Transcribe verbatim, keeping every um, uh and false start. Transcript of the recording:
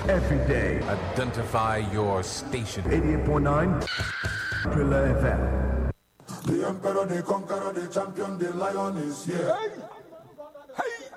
every day. Identify your station. eighty-eight point nine Thriller F M. The emperor, the conqueror, the champion, the lion is here. Hey.